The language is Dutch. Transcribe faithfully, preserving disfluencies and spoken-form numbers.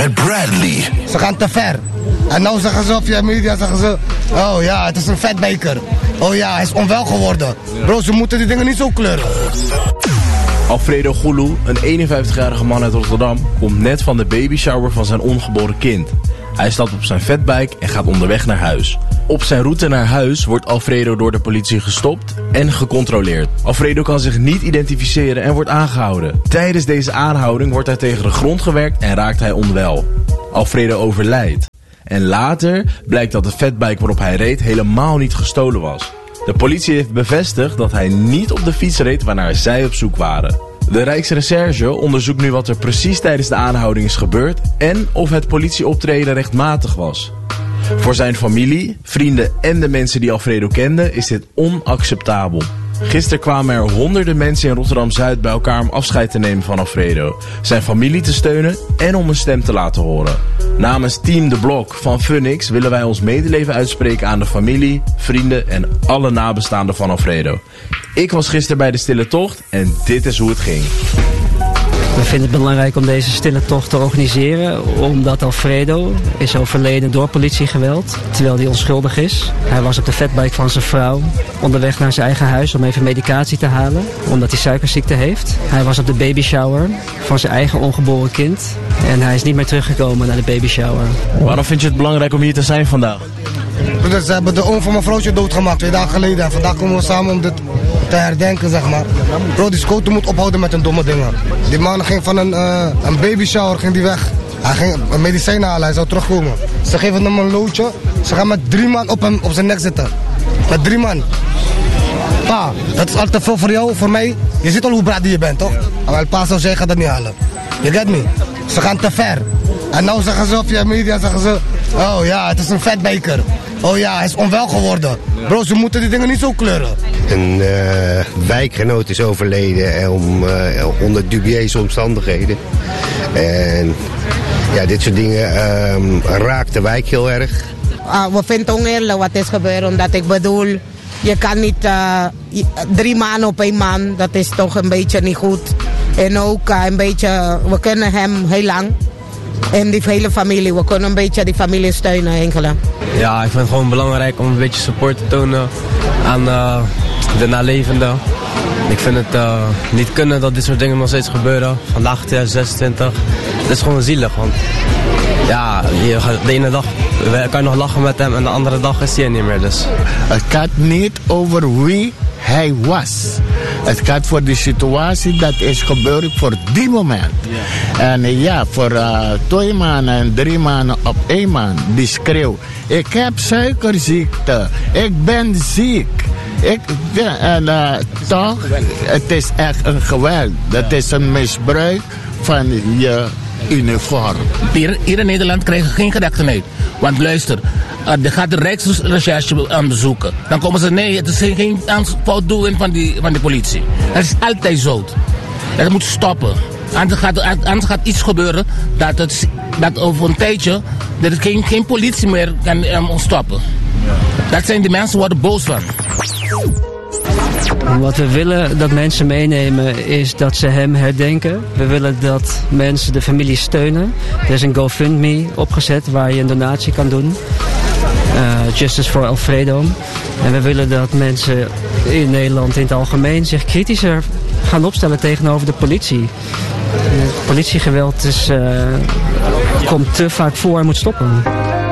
met Bradley. Ze gaan te ver. En nou zeggen ze op je media, zeggen ze, oh ja, het is een vetbeker. Oh ja, hij is onwel geworden. Bro, ze moeten die dingen niet zo kleuren. Alfredo Goulou, een eenenvijftigjarige man uit Rotterdam, komt net van de babyshower van zijn ongeboren kind. Hij stapt op zijn fatbike en gaat onderweg naar huis. Op zijn route naar huis wordt Alfredo door de politie gestopt en gecontroleerd. Alfredo kan zich niet identificeren en wordt aangehouden. Tijdens deze aanhouding wordt hij tegen de grond gewerkt en raakt hij onwel. Alfredo overlijdt. En later blijkt dat de fatbike waarop hij reed helemaal niet gestolen was. De politie heeft bevestigd dat hij niet op de fiets reed waarnaar zij op zoek waren. De Rijksrecherche onderzoekt nu wat er precies tijdens de aanhouding is gebeurd en of het politieoptreden rechtmatig was. Voor zijn familie, vrienden en de mensen die Alfredo kenden is dit onacceptabel. Gisteren kwamen er honderden mensen in Rotterdam-Zuid bij elkaar om afscheid te nemen van Alfredo, zijn familie te steunen en om een stem te laten horen. Namens Team De Blok van Funix willen wij ons medeleven uitspreken aan de familie, vrienden en alle nabestaanden van Alfredo. Ik was gisteren bij de stille tocht en dit is hoe het ging. We vinden het belangrijk om deze stille tocht te organiseren, omdat Alfredo is overleden door politiegeweld, terwijl hij onschuldig is. Hij was op de fatbike van zijn vrouw onderweg naar zijn eigen huis om even medicatie te halen, omdat hij suikerziekte heeft. Hij was op de babyshower van zijn eigen ongeboren kind en hij is niet meer teruggekomen naar de babyshower. Waarom vind je het belangrijk om hier te zijn vandaag? Ze hebben de oom van mijn vrouwtje doodgemaakt twee dagen geleden en vandaag komen we samen om dit te herdenken, zeg maar. Bro, die scoter moet ophouden met hun domme dingen. Die man ging van een, uh, een babyshower ging die weg. Hij ging een medicijn halen, hij zou terugkomen. Ze geven hem een loodje, ze gaan met drie man op, hem, op zijn nek zitten. Met drie man. Pa, dat is al te veel voor jou, voor mij. Je ziet al hoe braad je bent, toch? Maar pa zou zeggen, gaat dat niet halen. You get me? Ze gaan te ver. En nou zeggen ze op je media, zeggen ze, oh ja, het is een vetbeker. Oh ja, hij is onwel geworden. Bro, ze moeten die dingen niet zo kleuren. Een uh, wijkgenoot is overleden om, uh, onder dubieuze omstandigheden. En ja, dit soort dingen um, raakt de wijk heel erg. Uh, we vinden oneerlijk wat is gebeurd, omdat ik bedoel, je kan niet uh, drie maanden op één man, dat is toch een beetje niet goed. En ook uh, een beetje, we kennen hem heel lang. En die hele familie, we kunnen een beetje die familie steunen enkele. Ja, ik vind het gewoon belangrijk om een beetje support te tonen aan uh, de nalevenden. Ik vind het uh, niet kunnen dat dit soort dingen nog steeds gebeuren. Vandaag twintig zesentwintig. Het is gewoon zielig, want ja, de ene dag kan je nog lachen met hem en de andere dag is hij er niet meer. Dus. Het gaat niet over wie hij was. Het gaat voor de situatie dat is gebeurd voor die moment. Yeah. En uh, ja, voor uh, twee maanden en drie maanden op één maand, die schreeuw. Ik heb suikerziekte, ik ben ziek. Ik, ja, en uh, toch, het is echt een geweld. Dat is een misbruik van je uniform. Hier, hier in Nederland krijgen we geen gedektenheid. Want luister, uh, er gaat de Rijksrecherche onderzoeken. Dan komen ze, nee, het is geen foutdoening van die, van de politie. Dat is altijd zo. Dat moet stoppen. Anders gaat, anders gaat iets gebeuren dat, het, dat over een tijdje dat het geen, geen politie meer kan um, stoppen. Dat zijn de mensen worden boos van. Wat we willen dat mensen meenemen is dat ze hem herdenken. We willen dat mensen de familie steunen. Er is een GoFundMe opgezet waar je een donatie kan doen. Uh, Justice for Alfredo. En we willen dat mensen in Nederland in het algemeen zich kritischer gaan opstellen tegenover de politie. Het politiegeweld is, uh, komt te vaak voor en moet stoppen.